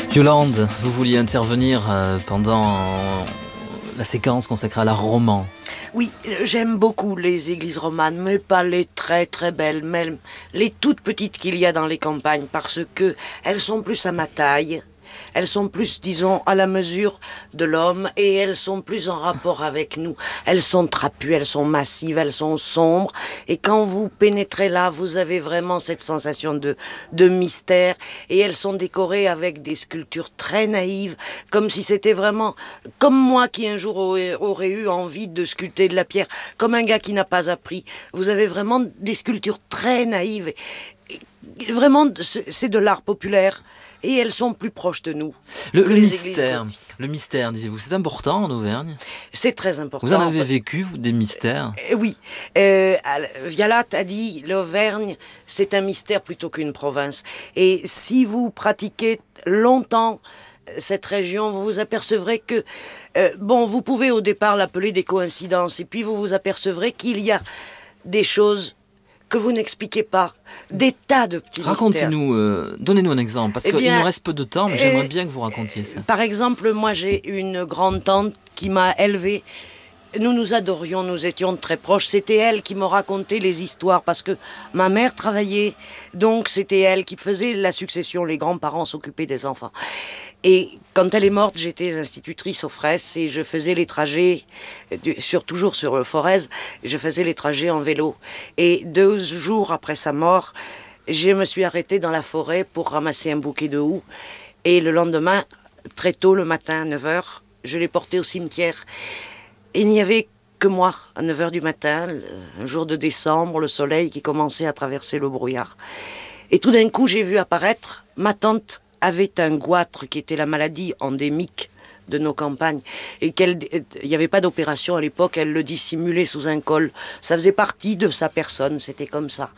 Yolande, vous vouliez intervenir pendant la séquence consacrée à l'art roman. Oui, j'aime beaucoup les églises romanes, mais pas les très très belles, même les toutes petites qu'il y a dans les campagnes, parce que elles sont plus à ma taille. Elles sont plus, disons, à la mesure de l'homme et elles sont plus en rapport avec nous. Elles sont trapues, elles sont massives, elles sont sombres. Et quand vous pénétrez là, vous avez vraiment cette sensation de mystère. Et elles sont décorées avec des sculptures très naïves, comme si c'était vraiment comme moi qui un jour aurais eu envie de sculpter de la pierre, comme un gars qui n'a pas appris. Vous avez vraiment des sculptures très naïves. Et vraiment, c'est de l'art populaire. Et elles sont plus proches de nous. Le mystère, disiez-vous, c'est important en Auvergne? C'est très important. Vous en avez vécu, vous, des mystères? Oui. Vialat a dit, l'Auvergne, c'est un mystère plutôt qu'une province. Et si vous pratiquez longtemps cette région, vous vous apercevrez que, vous pouvez au départ l'appeler des coïncidences, et puis vous vous apercevrez qu'il y a des choses que vous n'expliquez pas, des tas de petits mystères. Racontez-nous, donnez-nous un exemple, parce qu'il nous reste peu de temps, mais j'aimerais bien que vous racontiez ça. Par exemple, moi j'ai une grande-tante qui m'a élevée. Nous nous adorions, nous étions très proches. C'était elle qui me racontait les histoires parce que ma mère travaillait. Donc c'était elle qui faisait la succession. Les grands-parents s'occupaient des enfants. Et quand elle est morte, j'étais institutrice au Fraisse et je faisais les trajets, toujours sur le Forez, je faisais les trajets en vélo. Et 2 jours après sa mort, je me suis arrêtée dans la forêt pour ramasser un bouquet de houx. Et le lendemain, très tôt le matin, à 9h, je l'ai porté au cimetière. Et il n'y avait que moi, à 9h du matin, un jour de décembre, le soleil qui commençait à traverser le brouillard. Et tout d'un coup, j'ai vu apparaître, ma tante avait un goitre qui était la maladie endémique de nos campagnes. Et il n'y avait pas d'opération à l'époque, elle le dissimulait sous un col. Ça faisait partie de sa personne, c'était comme ça.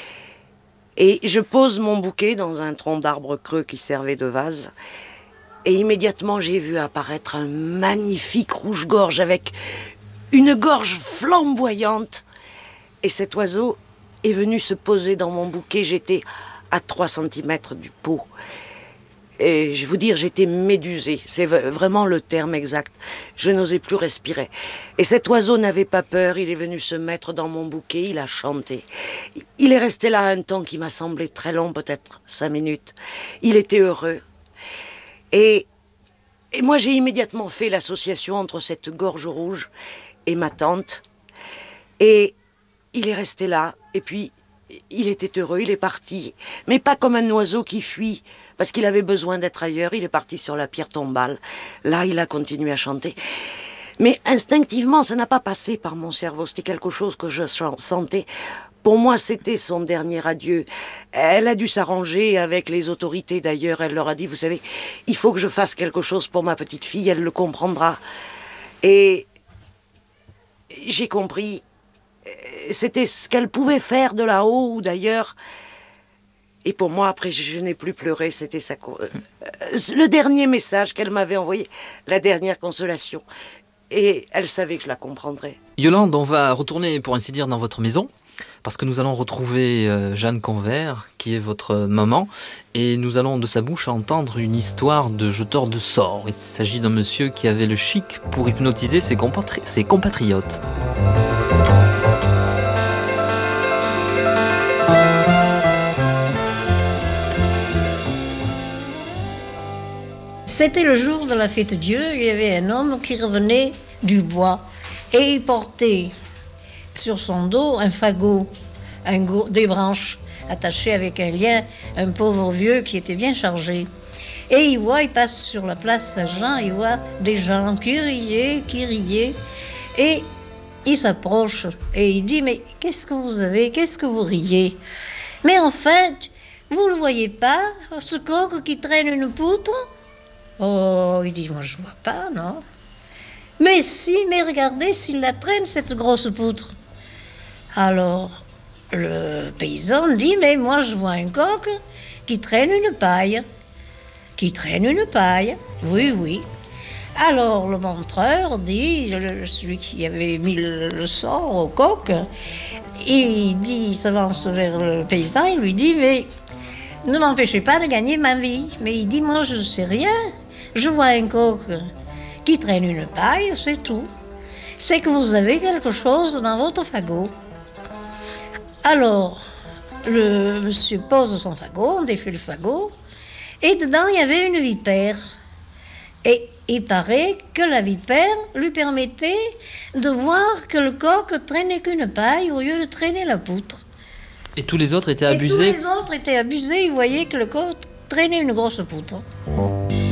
Et je pose mon bouquet dans un tronc d'arbre creux qui servait de vase. Et immédiatement, j'ai vu apparaître un magnifique rouge-gorge avec une gorge flamboyante. Et cet oiseau est venu se poser dans mon bouquet. J'étais à 3 cm du pot. Et je vais vous dire, j'étais médusée. C'est vraiment le terme exact. Je n'osais plus respirer. Et cet oiseau n'avait pas peur. Il est venu se mettre dans mon bouquet. Il a chanté. Il est resté là un temps qui m'a semblé très long, peut-être 5 minutes. Il était heureux. Et moi, j'ai immédiatement fait l'association entre cette gorge rouge et ma tante. Et il est resté là. Et puis, il était heureux, il est parti. Mais pas comme un oiseau qui fuit, parce qu'il avait besoin d'être ailleurs. Il est parti sur la pierre tombale. Là, il a continué à chanter. Mais instinctivement, ça n'a pas passé par mon cerveau. C'était quelque chose que je sentais. Pour moi, c'était son dernier adieu. Elle a dû s'arranger avec les autorités d'ailleurs. Elle leur a dit, vous savez, il faut que je fasse quelque chose pour ma petite fille, elle le comprendra. Et j'ai compris, c'était ce qu'elle pouvait faire de là-haut ou d'ailleurs. Et pour moi, après, je n'ai plus pleuré, c'était ça. Le dernier message qu'elle m'avait envoyé, la dernière consolation. Et elle savait que je la comprendrais. Yolande, on va retourner, pour ainsi dire, dans votre maison. Parce que nous allons retrouver Jeanne Convert, qui est votre maman, et nous allons de sa bouche entendre une histoire de jeteur de sorts. Il s'agit d'un monsieur qui avait le chic pour hypnotiser ses compatriotes. C'était le jour de la fête de Dieu. Il y avait un homme qui revenait du bois et il portait sur son dos un fagot, des branches attachées avec un lien, un pauvre vieux qui était bien chargé. Et il passe sur la place Saint-Jean, il voit des gens qui riaient, et il s'approche et il dit, mais qu'est-ce que vous avez, qu'est-ce que vous riez? Mais enfin, vous ne le voyez pas, ce coq qui traîne une poutre? Oh, il dit, moi je vois pas, non. Mais si, mais regardez s'il la traîne, cette grosse poutre. Alors, le paysan dit, mais moi je vois un coq qui traîne une paille. Qui traîne une paille, oui, oui. Alors le montreur dit, celui qui avait mis le sort au coq, il dit, il s'avance vers le paysan, il lui dit, mais ne m'empêchait pas de gagner ma vie. Mais il dit, moi je ne sais rien. Je vois un coq qui traîne une paille, c'est tout. C'est que vous avez quelque chose dans votre fagot. Alors, le monsieur pose son fagot, on défait le fagot, et dedans il y avait une vipère. Et il paraît que la vipère lui permettait de voir que le coq traînait qu'une paille au lieu de traîner la poutre. Et tous les autres étaient abusés? Et tous les autres étaient abusés, ils voyaient que le coq traînait une grosse poutre.